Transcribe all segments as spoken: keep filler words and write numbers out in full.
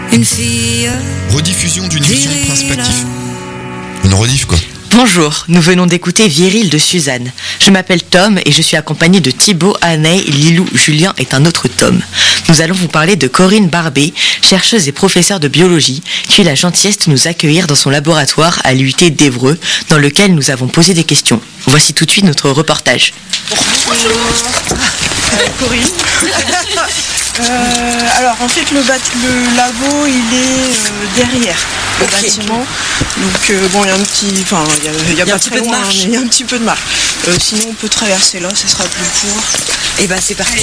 Une fille. Rediffusion d'une émission de Prince Patif. Une rediff quoi. Bonjour, nous venons d'écouter Viril de Suzanne. Je m'appelle Tom et je suis accompagné de Thibaut, Anaï, Lilou, Julien et un autre Tom. Nous allons vous parler de Corinne Barbet, chercheuse et professeure de biologie, qui a eu la gentillesse de nous accueillir dans son laboratoire à l'U T d'Évreux, dans lequel nous avons posé des questions. Voici tout de suite notre reportage. Bonjour. Euh, Corinne. euh, alors en fait le, bat- le labo il est euh, derrière le okay. bâtiment. Donc euh, bon il y a un petit. Enfin il y a, y a, y a pas très loin, mais il y a un petit peu de marche. Euh, sinon on peut traverser là, ça sera plus court. Et bah c'est parti.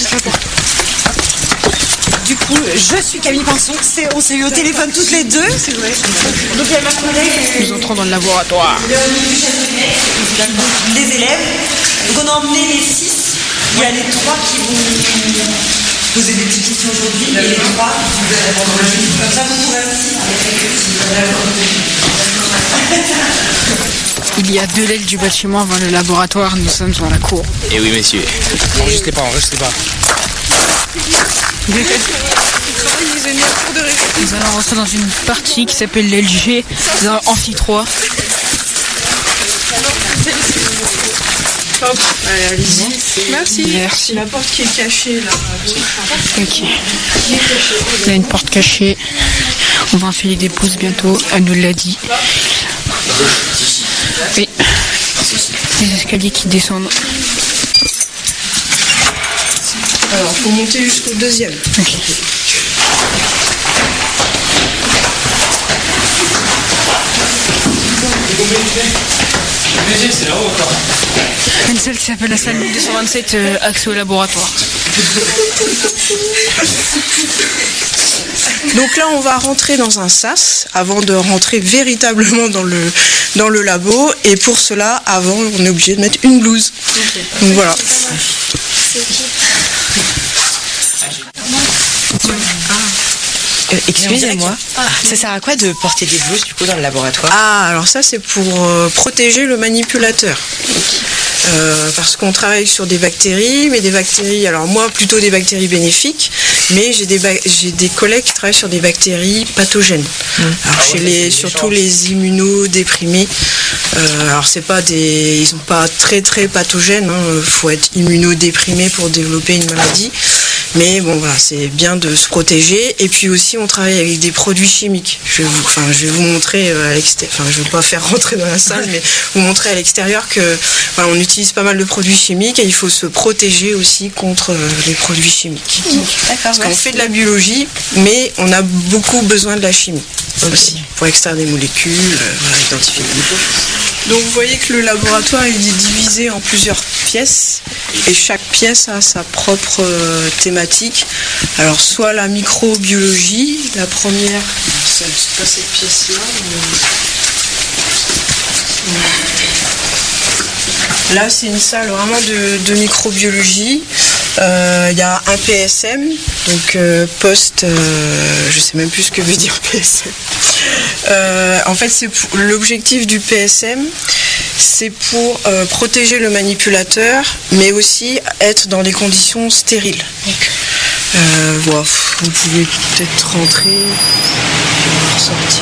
Du coup, je suis Camille Pinson, c'est, on s'est eu au téléphone toutes les deux. C'est vrai. Donc il y a ma collègue. Nous entrons dans le laboratoire. Les élèves. Donc on a emmené les six. Il y a les trois qui vont poser des petites questions aujourd'hui. Et les trois, vous allez répondre comme ça, vous pourrez aussi avec Il y a deux ailes du bâtiment avant le laboratoire, nous sommes dans la cour. Eh oui, messieurs. Enregistrez pas, enregistrez pas. Nous allons rentrer dans une partie qui s'appelle l'L G, dans Amphi trois. Hop, allez, allez-y. Merci. Merci. La porte qui est cachée là. Ok. Il y a une porte cachée. On va enfiler des pouces bientôt. Elle nous l'a dit. Oui. Les escaliers qui descendent. Alors, faut monter jusqu'au deuxième. Ok. C'est là-haut encore. Une salle qui s'appelle la salle deux cent vingt-sept, euh, accès au laboratoire. Donc là, on va rentrer dans un sas avant de rentrer véritablement dans le, dans le labo. Et pour cela, avant, on est obligé de mettre une blouse. Okay. Donc voilà. Euh, excusez-moi, ça sert à quoi de porter des blouses du coup dans le laboratoire? Ah, alors ça c'est pour euh, protéger le manipulateur. Okay. Euh, parce qu'on travaille sur des bactéries, mais des bactéries, alors moi plutôt des bactéries bénéfiques, mais j'ai des, ba- j'ai des collègues qui travaillent sur des bactéries pathogènes. Mmh. Alors chez les, surtout les immunodéprimés. Euh, alors c'est pas des, ils sont pas très très pathogènes. Il hein, faut être immunodéprimé pour développer une maladie. Mais bon voilà, c'est bien de se protéger. Et puis aussi on travaille avec des produits chimiques. Je vais vous, enfin, je vais vous montrer à l'extérieur. Enfin, je vais pas faire rentrer dans la salle, mais vous montrer à l'extérieur que voilà, on utilise pas mal de produits chimiques et il faut se protéger aussi contre les produits chimiques. D'accord. Parce qu'on fait de la biologie, mais on a beaucoup besoin de la chimie aussi pour extraire des molécules, voilà, identifier des choses. Donc vous voyez que le laboratoire il est divisé en plusieurs pièces et chaque pièce a sa propre euh, thématique. Alors soit la microbiologie, la première, c'est pas cette pièce-là. Mais... Là c'est une salle vraiment de, de microbiologie. Il euh, y a un P S M, donc euh, post, euh, je sais même plus ce que veut dire P S M. Euh, en fait, c'est pour, l'objectif du P S M, c'est pour euh, protéger le manipulateur, mais aussi être dans des conditions stériles. Euh, voilà, vous pouvez peut-être rentrer, puis on va ressortir.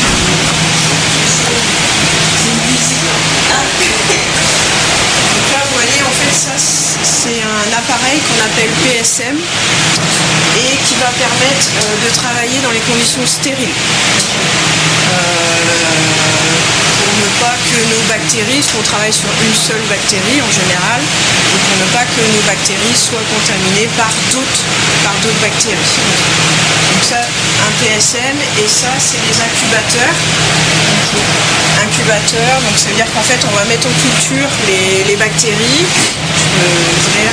Donc là, vous voyez, en fait, ça, c'est un appareil qu'on appelle P S M et qui va permettre euh, de travailler dans les conditions stériles. Euh, pour ne pas que nos bactéries, parce qu'on travaille sur une seule bactérie en général, et pour ne pas que nos bactéries soient contaminées par d'autres, par d'autres bactéries. Donc ça, un P S M, et ça, c'est les incubateurs. Incubateurs, donc ça veut dire qu'en fait, on va mettre en culture les, les bactéries. Je peux ouvrir.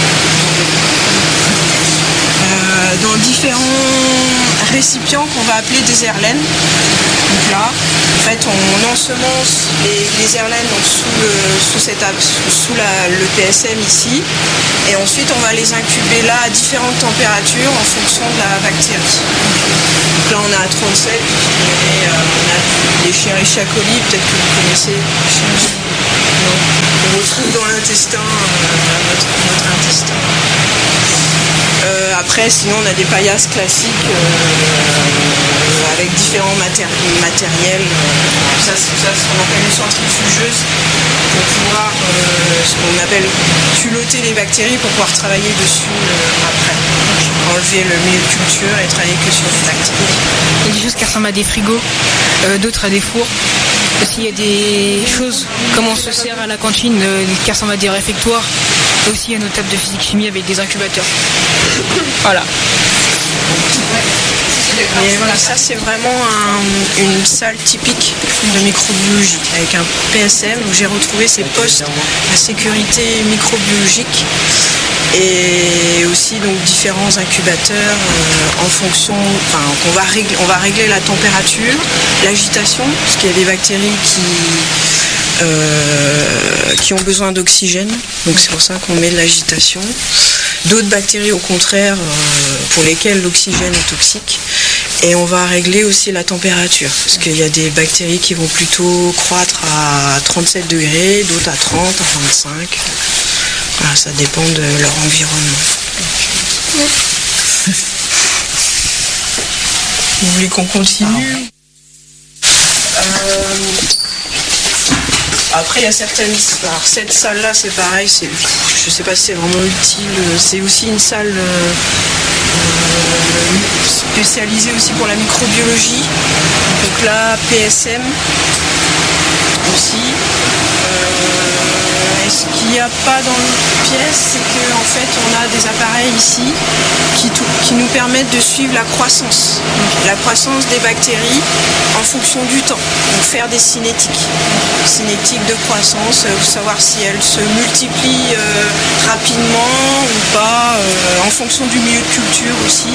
Euh, dans différents récipients qu'on va appeler des herlènes. Donc là, en fait, on ensemence les, les herlènes donc sous, le, sous, cette, sous la, le P S M ici, et ensuite on va les incuber là à différentes températures en fonction de la bactérie. Donc là, on a à trente-sept, et euh, on a les Escherichia coli, peut-être que vous connaissez. Non. On retrouve dans l'intestin, euh, notre, notre intestin. Euh, après, sinon, on a des paillasses classiques. Euh, matéri matériel. Euh, ça, c'est ça, ce qu'on appelle une centrifugeuse pour pouvoir, euh, ce qu'on appelle culotter les bactéries pour pouvoir travailler dessus euh, après. Enlever le milieu de culture et travailler que sur les bactéries. Il y a des choses qui ressemblent à des frigos, euh, d'autres à des fours. Aussi, il y a des choses comme on se sert à la cantine euh, qui ressemblent à des réfectoires. Et aussi, il y a nos tables de physique-chimie avec des incubateurs. Voilà. Et voilà, ça c'est vraiment un, une salle typique de microbiologie avec un P S M où j'ai retrouvé ces postes à sécurité microbiologique et aussi donc différents incubateurs euh, en fonction, enfin on va régler, on va régler la température, l'agitation, parce qu'il y a des bactéries qui Euh, qui ont besoin d'oxygène, donc c'est pour ça qu'on met de l'agitation. D'autres bactéries au contraire euh, pour lesquelles l'oxygène est toxique, et on va régler aussi la température, parce qu'il y a des bactéries qui vont plutôt croître à trente-sept degrés, d'autres à trente, à vingt-cinq. Voilà, ça dépend de leur environnement. Vous voulez qu'on continue? euh... Après, il y a certaines... Alors, cette salle-là, c'est pareil, c'est... je ne sais pas si c'est vraiment utile. C'est aussi une salle euh, spécialisée aussi pour la microbiologie. Donc là, P S M aussi. Euh, et ce qu'il n'y a pas dans l'autre pièce, c'est qu'en fait, on a des appareils ici qui, qui nous permettent de suivre la croissance. Donc, la croissance des bactéries en fonction du temps. Donc faire des cinétiques. Cinétiques de croissance, euh, savoir si elles se multiplient euh, rapidement ou pas, euh, en fonction du milieu de culture aussi.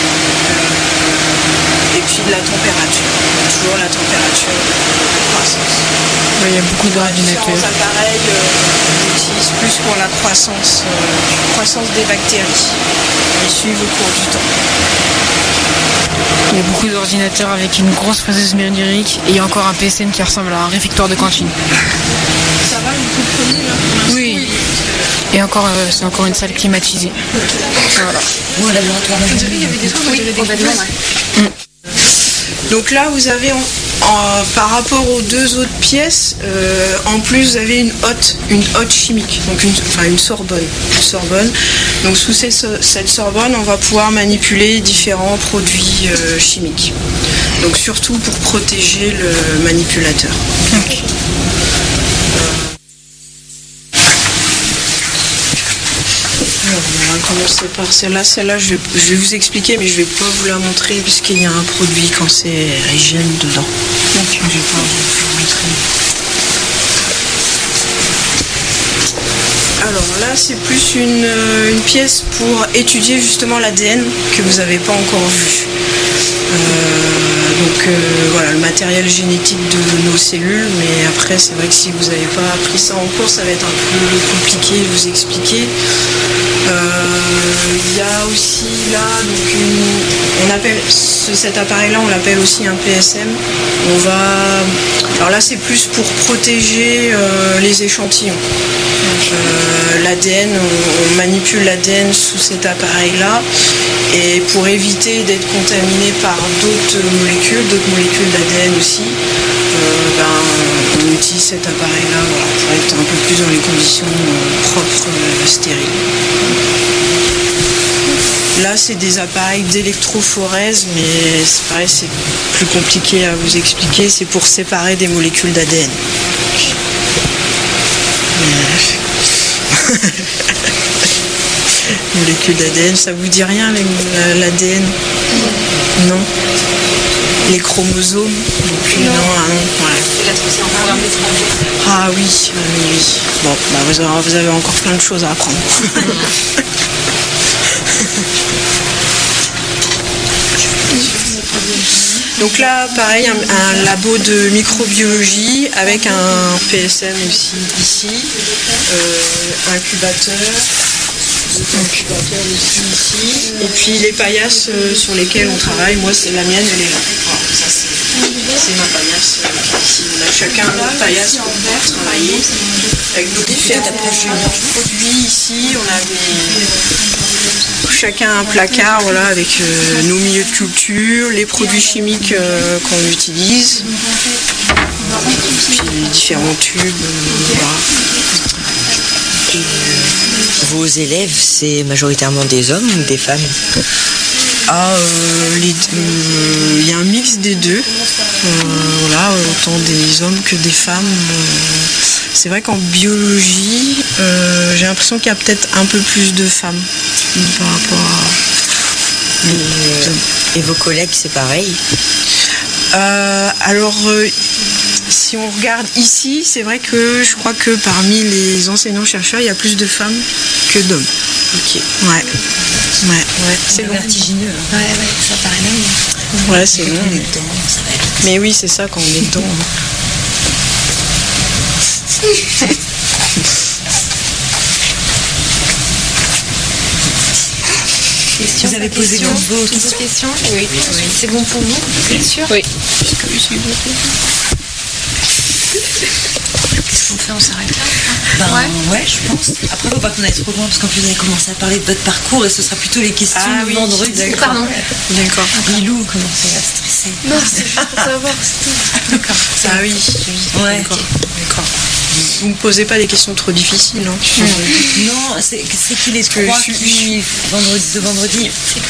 Et puis de la température. Toujours la température de croissance. Il y a beaucoup d'ordinateurs. Différents appareils euh, qu'on utilise plus pour la croissance, euh, croissance des bactéries. Ils suivent au cours du temps. Il y a beaucoup d'ordinateurs avec une grosse phraseuse numérique et il y a encore un P S M qui ressemble à un réfectoire de cantine. Ça va, vous comprenez là? Oui. Et encore, euh, c'est encore une salle climatisée. Voilà. Bon, laboratoire. Il y avait des trucs, oui, oui. Donc là, vous avez, en, en, par rapport aux deux autres pièces, euh, en plus, vous avez une hotte, une hotte chimique, donc une, enfin une sorbonne, une sorbonne. Donc sous ces, cette sorbonne, on va pouvoir manipuler différents produits euh, chimiques. Donc surtout pour protéger le manipulateur. Okay. Alors, on va commencer par celle-là. Celle-là, je, je vais vous expliquer, mais je ne vais pas vous la montrer puisqu'il y a un produit cancérigène dedans. Donc, je ne vais pas vous montrer. Alors là, c'est plus une, une pièce pour étudier justement l'A D N que vous n'avez pas encore vu. Euh, donc euh, voilà, le matériel génétique de nos cellules, mais après c'est vrai que si vous n'avez pas appris ça en cours, ça va être un peu compliqué de vous expliquer. Il euh, y a aussi là, donc une, on appelle ce, cet appareil-là, on l'appelle aussi un P S M. On va, alors là c'est plus pour protéger euh, les échantillons. Euh, L'A D N, on, on manipule l'A D N sous cet appareil-là, et pour éviter d'être contaminé par d'autres molécules, d'autres molécules d'A D N aussi, euh, ben, on utilise cet appareil-là voilà, pour être un peu plus dans les conditions euh, propres, euh, stériles. Là, c'est des appareils d'électrophorèse, mais c'est pareil, c'est plus compliqué à vous expliquer. C'est pour séparer des molécules d'A D N. Molécules d'A D N, ça vous dit rien l'A D N? Non. Les chromosomes? Non, non, ah non. Ouais. Ah oui, oui, oui. Bon, bah vous, avez, vous avez encore plein de choses à apprendre. Donc là, pareil, un, un labo de microbiologie avec un P S M aussi ici, euh, incubateur, incubateur aussi ici, et puis les paillasses euh, sur lesquelles on travaille. Moi, c'est la mienne, elle est là. Voilà, ça c'est ma paillasse euh, ici. On a chacun notre paillasse pour pouvoir travailler avec nos différents produits ici. On a des chacun un placard, voilà, avec euh, nos milieux de culture, les produits chimiques euh, qu'on utilise, puis les différents tubes, euh, voilà. Et euh, vos élèves, c'est majoritairement des hommes ou des femmes? Ah, euh, les- euh, il y a un mix des deux, euh, voilà, autant des hommes que des femmes. euh, c'est vrai qu'en biologie, euh, j'ai l'impression qu'il y a peut-être un peu plus de femmes par rapport à... Et, euh, et vos collègues, c'est pareil? Euh, alors, euh, si on regarde ici, c'est vrai que je crois que parmi les enseignants-chercheurs, il y a plus de femmes que d'hommes. Ok. Ouais, ouais, ouais. C'est long. vertigineux. Ouais, ouais, ça paraît long. Ouais, c'est long. On est dedans, ça va vite. Mais oui, c'est ça quand on est dedans. Vous avez posé vos vos questions. questions. Oui. C'est bon pour vous, c'est sûr? Oui. Qu'est-ce qu'on fait? On s'arrête là? Ben ouais. je pense. Après, faut pas qu'on aille trop loin parce qu'en plus, vous allez commencer à parler de votre parcours et ce sera plutôt les questions Ah de oui, vendredi. d'accord. Pardon. D'accord. Lilou commence à stresser. Non, c'est juste pour savoir. D'accord. Ah oui, Ouais. d'accord. D'accord. Vous ne me posez pas des questions trop difficiles, hein. Non, c'est c'est qui les que trois je suis- qui vendredi de vendredi?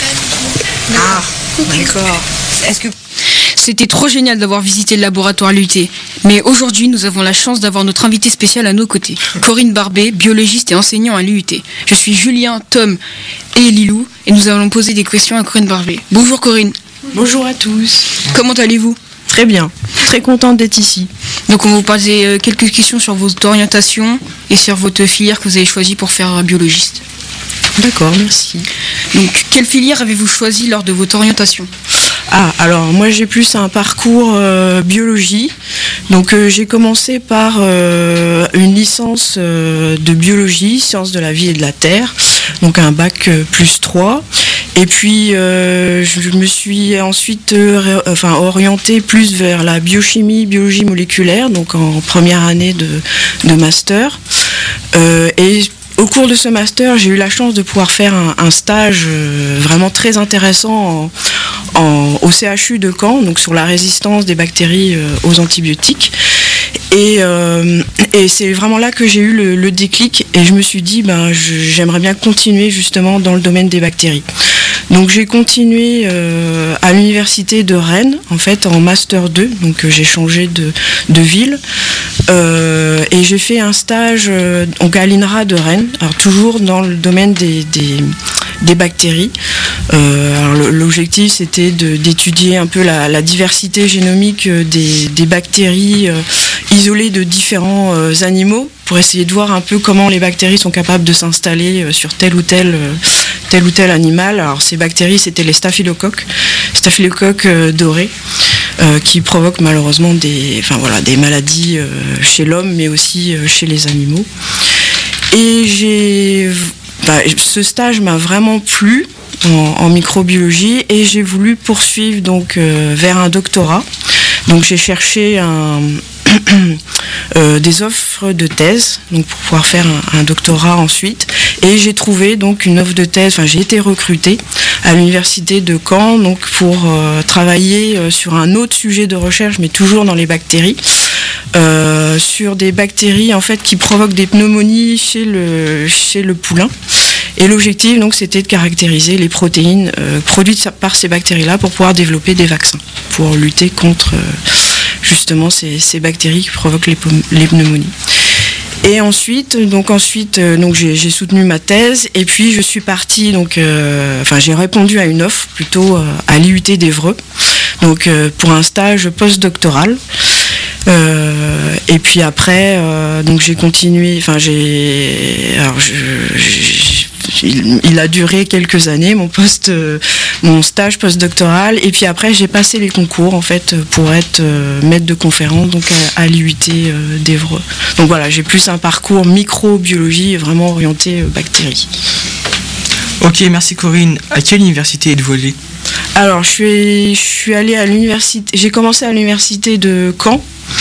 Ah, d'accord. Est-ce que C'était trop génial d'avoir visité le laboratoire à l'U T. Mais aujourd'hui, nous avons la chance d'avoir notre invité spécial à nos côtés. Corinne Barbet, biologiste et enseignant à l'U T. Je suis Julien, Tom et Lilou et nous allons poser des questions à Corinne Barbet. Bonjour Corinne. Bonjour à tous. Comment allez-vous? Très bien. Très contente d'être ici. Donc on va vous poser euh, quelques questions sur votre orientation et sur votre filière que vous avez choisie pour faire euh, biologiste. D'accord, merci. Donc quelle filière avez-vous choisi lors de votre orientation? Ah, alors moi j'ai plus un parcours euh, biologie. Donc euh, j'ai commencé par euh, une licence euh, de biologie, sciences de la vie et de la terre, donc un bac euh, plus trois. Et puis euh, je me suis ensuite euh, ré- enfin, orientée plus vers la biochimie, biologie moléculaire, donc en première année de, de master. Euh, et au cours de ce master, j'ai eu la chance de pouvoir faire un, un stage euh, vraiment très intéressant en, en- au C H U de Caen, donc sur la résistance des bactéries euh, aux antibiotiques. Et, euh, et c'est vraiment là que j'ai eu le, le déclic et je me suis dit, ben, je- j'aimerais bien continuer justement dans le domaine des bactéries. Donc j'ai continué euh, à l'université de Rennes, en fait, en master deux, donc euh, j'ai changé de, de ville. Euh, et j'ai fait un stage euh, donc à l'INRA de Rennes, alors toujours dans le domaine des, des, des bactéries. Euh, alors le- l'objectif c'était de- d'étudier un peu la, la diversité génomique euh, des, des bactéries euh, isolées de différents euh, animaux pour essayer de voir un peu comment les bactéries sont capables de s'installer euh, sur tel ou tel, euh, tel ou tel animal. Alors ces bactéries c'était les staphylocoques, staphylocoques euh, dorés. Euh, qui provoquent malheureusement des, enfin, voilà, des maladies euh, chez l'homme mais aussi euh, chez les animaux. Et j'ai, bah, ce stage m'a vraiment plu en, en microbiologie et j'ai voulu poursuivre donc euh, vers un doctorat. Donc j'ai cherché un, euh, des offres de thèse donc pour pouvoir faire un, un doctorat ensuite et j'ai trouvé donc une offre de thèse, enfin j'ai été recrutée à l'université de Caen donc pour euh, travailler euh, sur un autre sujet de recherche mais toujours dans les bactéries. Euh, sur des bactéries en fait qui provoquent des pneumonies chez le, chez le poulain. Et l'objectif donc c'était de caractériser les protéines euh, produites par ces bactéries-là pour pouvoir développer des vaccins pour lutter contre euh, justement ces, ces bactéries qui provoquent les, les pneumonies. Et ensuite, donc ensuite, euh, donc j'ai, j'ai soutenu ma thèse et puis je suis partie donc, euh, enfin j'ai répondu à une offre plutôt euh, à l'I U T d'Évreux, donc euh, pour un stage postdoctoral. Euh, et puis après, euh, donc j'ai continué. Enfin, j'ai. Alors, je, je, il, il a duré quelques années mon poste, euh, mon stage postdoctoral. Et puis après, j'ai passé les concours en fait pour être euh, maître de conférence donc à, à l'I U T euh, d'Évreux. Donc voilà, j'ai plus un parcours microbiologie vraiment orienté euh, bactéries. Ok, merci Corinne. À quelle université êtes-vous allée? Alors, je suis, je suis allée à l'université. J'ai commencé à l'université de Caen.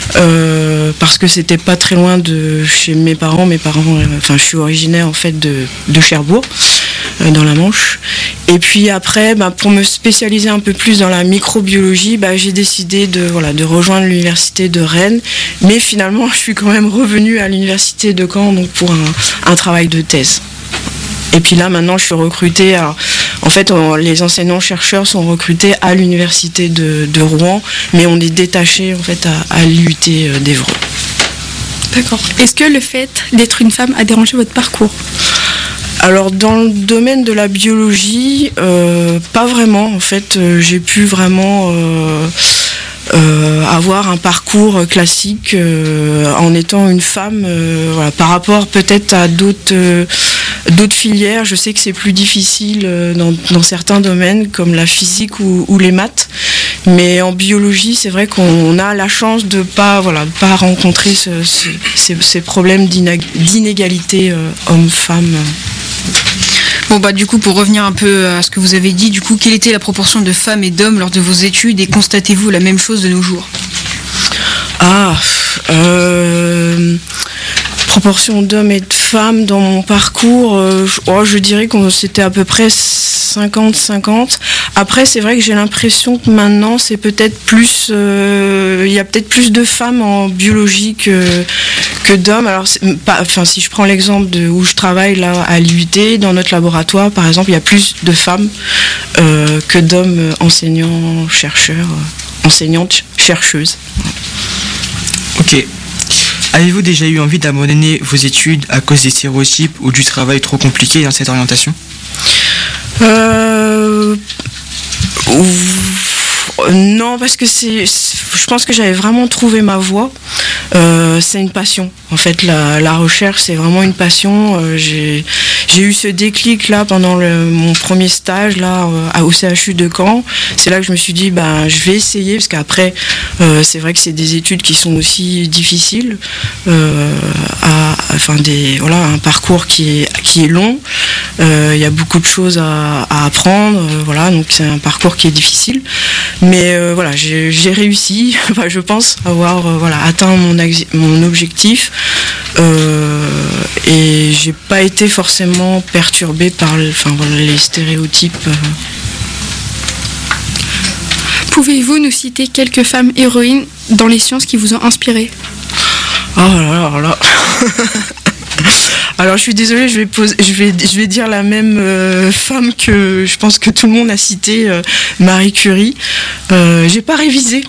euh, parce que c'était pas très loin de chez mes parents. Mes parents, euh, enfin, je suis originaire en fait de, de Cherbourg, euh, dans la Manche. Et puis après, bah, pour me spécialiser un peu plus dans la microbiologie, bah, j'ai décidé de, voilà, de rejoindre l'université de Rennes. Mais finalement, je suis quand même revenue à l'université de Caen, donc pour un, un travail de thèse. Et puis là, maintenant, je suis recrutée. Alors, en fait, on, les enseignants-chercheurs sont recrutés à l'université de, de Rouen, mais on est détaché en fait à, à l'U T d'Évreux. D'accord. Est-ce que le fait d'être une femme a dérangé votre parcours ? Alors dans le domaine de la biologie, euh, pas vraiment. En fait, euh, j'ai pu vraiment euh, euh, avoir un parcours classique euh, en étant une femme. Euh, voilà, par rapport peut-être à d'autres euh, d'autres filières, je sais que c'est plus difficile euh, dans, dans certains domaines comme la physique ou, ou les maths. Mais en biologie, c'est vrai qu'on a la chance de pas voilà de pas rencontrer ce, ce, ces, ces problèmes d'inégalité euh, homme-femme. Bon bah du coup, pour revenir un peu à ce que vous avez dit, du coup, quelle était la proportion de femmes et d'hommes lors de vos études et constatez-vous la même chose de nos jours ? Ah, euh, proportion d'hommes et de femmes dans mon parcours, euh, je, oh, je dirais que c'était à peu près cinquante cinquante. Après, c'est vrai que j'ai l'impression que maintenant, c'est peut-être plus... Euh, il y a peut-être plus de femmes en biologie que, que d'hommes. Alors, pas, enfin, si je prends l'exemple de où je travaille là à l'I U T, dans notre laboratoire, par exemple, il y a plus de femmes euh, que d'hommes enseignants, chercheurs, euh, enseignantes, chercheuses. Ok. Avez-vous déjà eu envie d'abandonner vos études à cause des stéréotypes ou du travail trop compliqué dans cette orientation ? Euh... Non, parce que c'est, je pense que j'avais vraiment trouvé ma voie. Euh, c'est une passion. En fait, la, la recherche, c'est vraiment une passion. Euh, j'ai, j'ai eu ce déclic là pendant le, mon premier stage là euh, au C H U de Caen. C'est là que je me suis dit, ben, je vais essayer parce qu'après, euh, c'est vrai que c'est des études qui sont aussi difficiles. Euh, à, enfin, des, voilà, un parcours qui est qui est long. Il euh, y a beaucoup de choses à, à apprendre. Euh, voilà, donc c'est un parcours qui est difficile. Mais euh, voilà, j'ai, j'ai réussi, enfin, je pense, avoir euh, voilà, atteint mon, axi- mon objectif euh, et j'ai pas été forcément perturbée par enfin, voilà, les stéréotypes. Euh. Pouvez-vous nous citer quelques femmes héroïnes dans les sciences qui vous ont inspiré ? Oh là là là Alors je suis désolée, je vais, poser, je vais, je vais dire la même euh, femme que je pense que tout le monde a cité, euh, Marie Curie. Euh, j'ai pas révisé.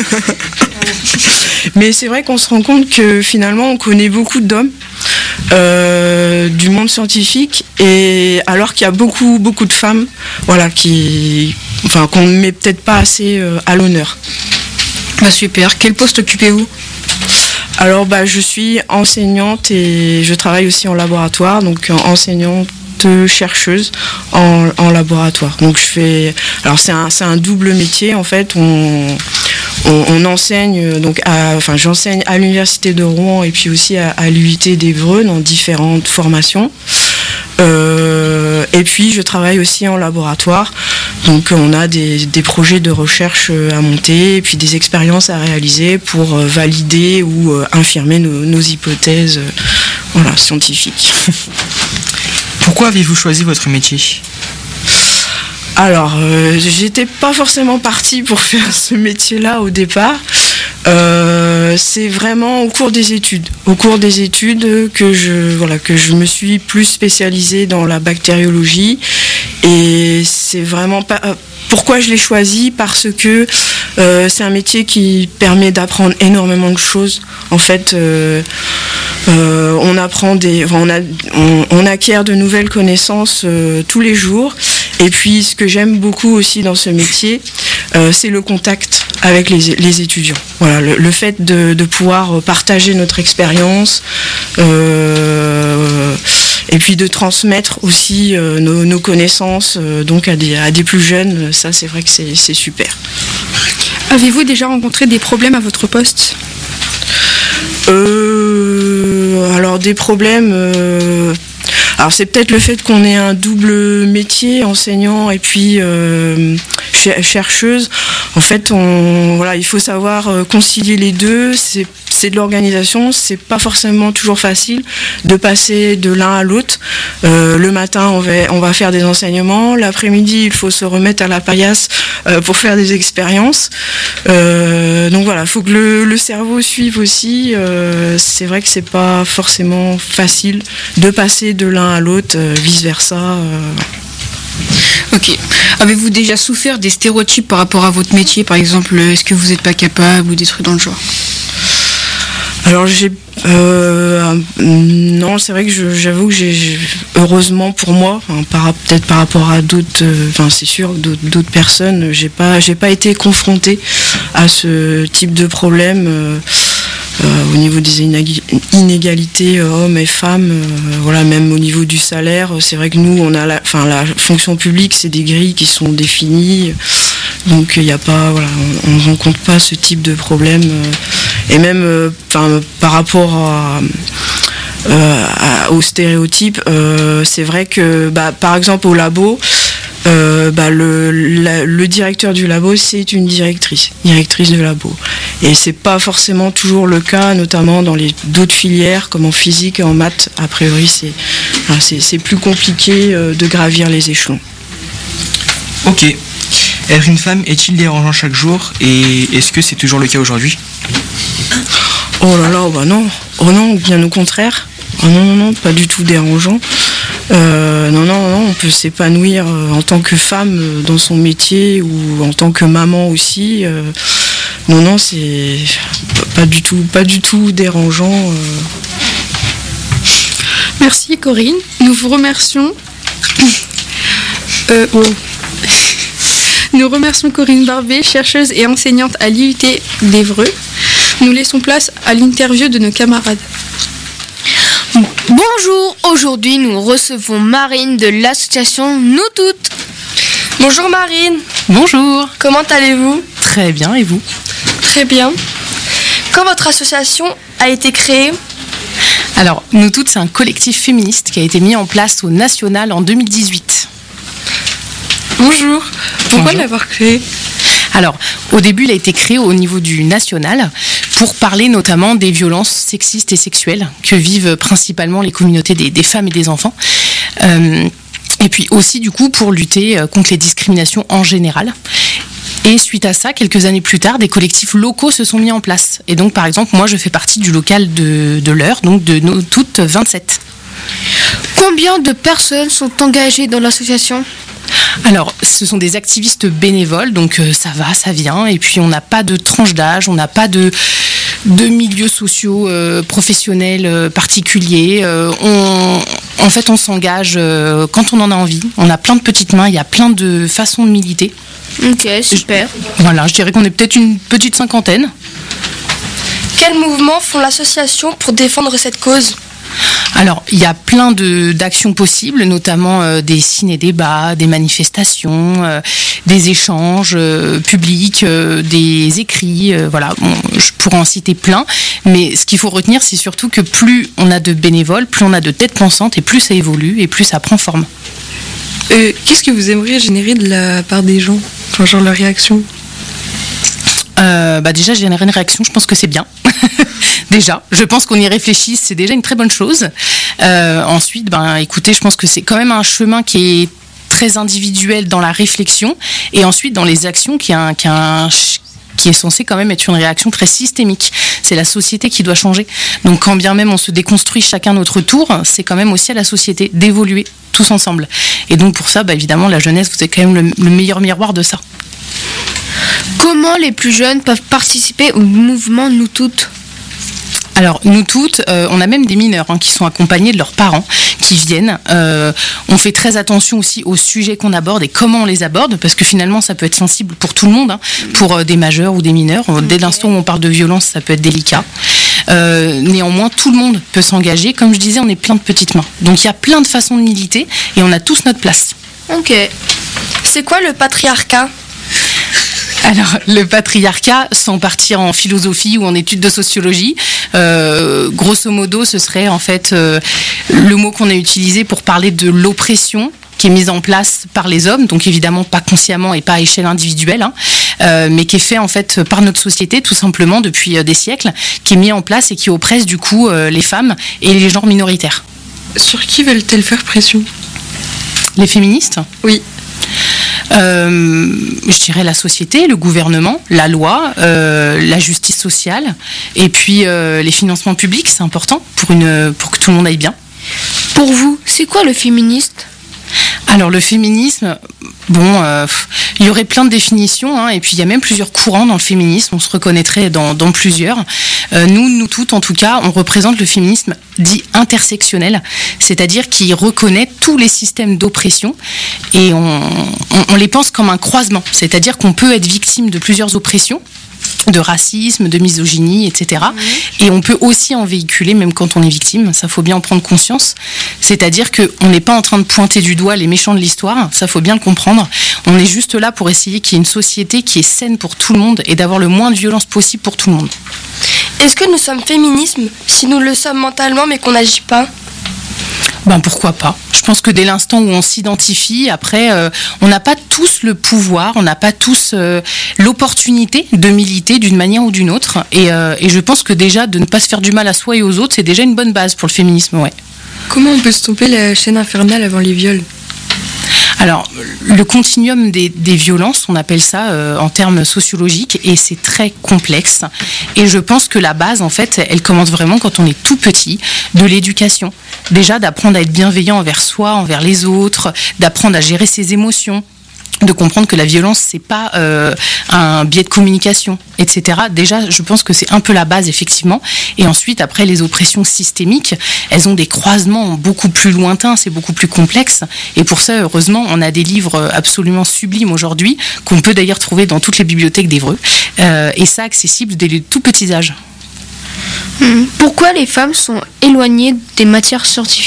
Mais c'est vrai qu'on se rend compte que finalement on connaît beaucoup d'hommes euh, du monde scientifique, et alors qu'il y a beaucoup, beaucoup de femmes voilà, qui, enfin, qu'on ne met peut-être pas assez euh, à l'honneur. Bah super, quel poste occupez-vous ? Alors bah, je suis enseignante et je travaille aussi en laboratoire, donc enseignante chercheuse en, en laboratoire. Donc je fais, alors c'est un, c'est un double métier en fait. On, on, on enseigne donc, à, enfin j'enseigne à l'université de Rouen et puis aussi à, à l'U T d'Évreux dans différentes formations. Euh, et puis je travaille aussi en laboratoire, donc on a des, des projets de recherche à monter et puis des expériences à réaliser pour valider ou infirmer nos, nos hypothèses voilà, scientifiques. Pourquoi avez-vous choisi votre métier ? Alors, euh, j'étais pas forcément partie pour faire ce métier-là au départ. Euh, c'est vraiment au cours des études, au cours des études que je voilà que je me suis plus spécialisée dans la bactériologie, et c'est vraiment pas pourquoi je l'ai choisi, parce que euh, c'est un métier qui permet d'apprendre énormément de choses. En fait, euh, euh, on apprend des, enfin, on, a, on, on acquiert de nouvelles connaissances euh, tous les jours. Et puis, ce que j'aime beaucoup aussi dans ce métier, euh, c'est le contact avec les, les étudiants. Voilà, le, le fait de, de pouvoir partager notre expérience, euh, et puis de transmettre aussi euh, nos, nos connaissances euh, donc à des, à des plus jeunes. Ça, c'est vrai que c'est, c'est super. Avez-vous déjà rencontré des problèmes à votre poste ? euh, Alors, des problèmes... Euh, Alors c'est peut-être le fait qu'on ait un double métier, enseignant et puis euh, chercheuse. En fait, on, voilà, il faut savoir concilier les deux. C'est, c'est de l'organisation, c'est pas forcément toujours facile de passer de l'un à l'autre. Euh, le matin, on va, on va faire des enseignements. L'après-midi, il faut se remettre à la paillasse euh, pour faire des expériences. Euh, donc voilà, il faut que le, le cerveau suive aussi. Euh, c'est vrai que c'est pas forcément facile de passer de l'un à l'autre, euh, vice-versa. Euh. Ok. Avez-vous déjà souffert des stéréotypes par rapport à votre métier, par exemple, est-ce que vous n'êtes pas capable ou des trucs dans le genre? Alors j'ai euh, non, c'est vrai que je, j'avoue que j'ai, j'ai heureusement pour moi, hein, par, peut-être par rapport à d'autres, enfin euh, c'est sûr d'autres, d'autres personnes, j'ai pas j'ai pas été confrontée à ce type de problème euh, euh, au niveau des inégalités euh, hommes et femmes, euh, voilà, même au niveau du salaire, c'est vrai que nous on a la, enfin la fonction publique, c'est des grilles qui sont définies. Donc il n'y a pas, voilà, on ne rencontre pas ce type de problème. Et même euh, par rapport à, euh, à, aux stéréotypes, euh, c'est vrai que bah, par exemple au labo, euh, bah, le, la, le directeur du labo, c'est une directrice, directrice de labo. Et c'est pas forcément toujours le cas, notamment dans les d'autres filières comme en physique et en maths. A priori, c'est, enfin, c'est, c'est plus compliqué euh, de gravir les échelons. Ok. Être une femme est-il dérangeant chaque jour et est-ce que c'est toujours le cas aujourd'hui? Oh là là, bah non, oh non, bien au contraire. Oh non, non, non, pas du tout dérangeant. Euh, non, non, non, on peut s'épanouir en tant que femme dans son métier ou en tant que maman aussi. Euh, non, non, c'est pas du tout, pas du tout dérangeant. Euh. Merci Corinne, nous vous remercions. Euh, oh. Nous remercions Corinne Barbé, chercheuse et enseignante à l'I U T d'Évreux. Nous laissons place à l'interview de nos camarades. Bonjour, aujourd'hui nous recevons Marine de l'association Nous Toutes. Bonjour Marine. Bonjour. Comment allez-vous? Très bien, et vous? Très bien. Quand votre association a été créée? Alors, Nous Toutes, c'est un collectif féministe qui a été mis en place au national en deux mille dix-huit. Bonjour. Pourquoi Bonjour. l'avoir créé? Alors, au début, il a été créé au niveau du national pour parler notamment des violences sexistes et sexuelles que vivent principalement les communautés des, des femmes et des enfants. Euh, et puis aussi, du coup, pour lutter contre les discriminations en général. Et suite à ça, quelques années plus tard, des collectifs locaux se sont mis en place. Et donc, par exemple, moi, je fais partie du local de, de l'Eure, donc de Nous Toutes vingt-sept. Combien de personnes sont engagées dans l'association ? Alors, ce sont des activistes bénévoles, donc euh, ça va, ça vient, et puis on n'a pas de tranche d'âge, on n'a pas de, de milieux sociaux euh, professionnels euh, particuliers. Euh, on, en fait, on s'engage euh, quand on en a envie. On a plein de petites mains, il y a plein de façons de militer. Ok, super. Je, voilà, je dirais qu'on est peut-être une petite cinquantaine. Quels mouvements font l'association pour défendre cette cause ? Alors, il y a plein de, d'actions possibles, notamment euh, des ciné-débats, des manifestations, euh, des échanges euh, publics, euh, des écrits, euh, voilà, bon, je pourrais en citer plein, mais ce qu'il faut retenir, c'est surtout que plus on a de bénévoles, plus on a de têtes pensantes, et plus ça évolue, et plus ça prend forme. Euh, qu'est-ce que vous aimeriez générer de la part des gens ? Enfin, genre leur réaction ? Euh, bah déjà, générer une réaction, je pense que c'est bien. Déjà, je pense qu'on y réfléchisse, c'est déjà une très bonne chose. Euh, ensuite, ben, écoutez, je pense que c'est quand même un chemin qui est très individuel dans la réflexion, et ensuite dans les actions qui, a un, qui, a un, qui est censé quand même être une réaction très systémique. C'est la société qui doit changer. Donc quand bien même on se déconstruit chacun notre tour, c'est quand même aussi à la société d'évoluer tous ensemble. Et donc pour ça, bah, évidemment, la jeunesse, vous êtes quand même le, le meilleur miroir de ça. Comment les plus jeunes peuvent participer au mouvement Nous Toutes ? Alors, nous toutes, euh, on a même des mineurs hein, qui sont accompagnés de leurs parents, qui viennent. Euh, on fait très attention aussi aux sujets qu'on aborde et comment on les aborde, parce que finalement, ça peut être sensible pour tout le monde, hein, pour euh, des majeurs ou des mineurs. Dès l'instant où on parle de violence, ça peut être délicat. Euh, néanmoins, tout le monde peut s'engager. Comme je disais, on est plein de petites mains. Donc, il y a plein de façons de militer et on a tous notre place. Ok. C'est quoi le patriarcat ? Alors, le patriarcat, sans partir en philosophie ou en études de sociologie, euh, grosso modo, ce serait en fait euh, le mot qu'on a utilisé pour parler de l'oppression qui est mise en place par les hommes, donc évidemment pas consciemment et pas à échelle individuelle, hein, euh, mais qui est fait en fait par notre société tout simplement depuis euh, des siècles, qui est mis en place et qui oppresse du coup euh, les femmes et les genres minoritaires. Sur qui veulent-elles faire pression ? Les féministes ? Oui. Euh, je dirais la société, le gouvernement, la loi, euh, la justice sociale, et puis euh, les financements publics, c'est important pour, une, pour que tout le monde aille bien. Pour vous, c'est quoi le féministe ? Alors le féminisme, bon, euh, il y aurait plein de définitions, hein, et puis il y a même plusieurs courants dans le féminisme, on se reconnaîtrait dans, dans plusieurs. Euh, nous, nous toutes, en tout cas, on représente le féminisme dit intersectionnel, c'est-à-dire qui reconnaît tous les systèmes d'oppression, et on, on, on les pense comme un croisement, c'est-à-dire qu'on peut être victime de plusieurs oppressions, de racisme, de misogynie, et cetera. Mmh. Et on peut aussi en véhiculer, même quand on est victime, ça faut bien en prendre conscience. C'est-à-dire qu'on n'est pas en train de pointer du doigt les méchants de l'histoire, ça faut bien le comprendre. On est juste là pour essayer qu'il y ait une société qui est saine pour tout le monde et d'avoir le moins de violence possible pour tout le monde. Est-ce que nous sommes féministes si nous le sommes mentalement mais qu'on n'agit pas ? Ben pourquoi pas. Je pense que dès l'instant où on s'identifie, après, euh, on n'a pas tous le pouvoir, on n'a pas tous euh, l'opportunité de militer d'une manière ou d'une autre. Et, euh, et je pense que déjà, de ne pas se faire du mal à soi et aux autres, c'est déjà une bonne base pour le féminisme, ouais. Comment on peut stopper la chaîne infernale avant les viols ? Alors, le continuum des, des violences, on appelle ça euh, en termes sociologiques, et c'est très complexe. Et je pense que la base, en fait, elle commence vraiment quand on est tout petit, de l'éducation. Déjà, d'apprendre à être bienveillant envers soi, envers les autres, d'apprendre à gérer ses émotions, de comprendre que la violence, c'est pas euh, un biais de communication, et cetera. Déjà, je pense que c'est un peu la base, effectivement. Et ensuite, après, les oppressions systémiques, elles ont des croisements beaucoup plus lointains, c'est beaucoup plus complexe. Et pour ça, heureusement, on a des livres absolument sublimes aujourd'hui, qu'on peut d'ailleurs trouver dans toutes les bibliothèques d'Évreux, euh, et ça accessible dès les tout petits âges. Pourquoi les femmes sont éloignées des matières scientifiques ?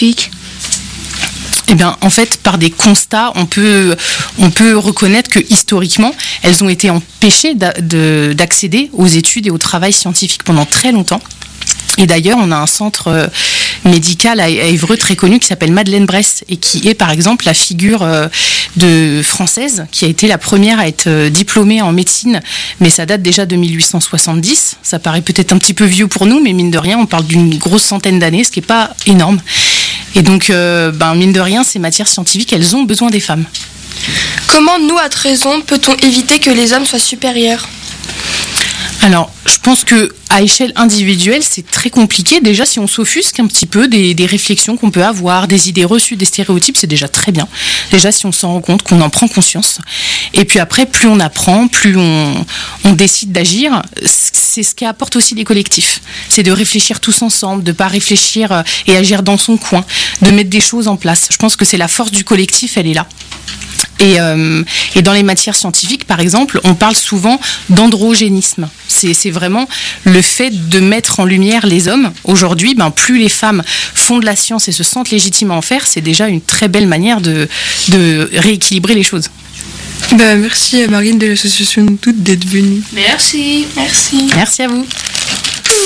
Eh bien, en fait, par des constats, on peut, on peut reconnaître que historiquement, elles ont été empêchées d'a- de, d'accéder aux études et au travail scientifique pendant très longtemps. Et d'ailleurs, on a un centre euh, médical à, à Évreux très connu qui s'appelle Madeleine Bress et qui est par exemple la figure euh, de française qui a été la première à être euh, diplômée en médecine, mais ça date déjà de mille huit cent soixante-dix. Ça paraît peut-être un petit peu vieux pour nous, mais mine de rien, on parle d'une grosse centaine d'années, ce qui n'est pas énorme. Et donc, euh, ben, mine de rien, ces matières scientifiques, elles ont besoin des femmes. Comment, nous, à treize ans, peut-on éviter que les hommes soient supérieurs ? Alors, je pense que à échelle individuelle, c'est très compliqué. Déjà, si on s'offusque un petit peu des, des réflexions qu'on peut avoir, des idées reçues, des stéréotypes, c'est déjà très bien. Déjà, si on s'en rend compte, qu'on en prend conscience. Et puis après, plus on apprend, plus on, on décide d'agir. C'est ce qui apporte aussi les collectifs. C'est de réfléchir tous ensemble, de ne pas réfléchir et agir dans son coin, de mettre des choses en place. Je pense que c'est la force du collectif, elle est là. Et, euh, et dans les matières scientifiques, par exemple, on parle souvent d'androgénisme. C'est, c'est vraiment le fait de mettre en lumière les hommes. Aujourd'hui, ben, plus les femmes font de la science et se sentent légitimes à en faire, c'est déjà une très belle manière de, de rééquilibrer les choses. Bah, merci à Marine de l'association Toutes d'être venue. Merci, merci. Merci à vous.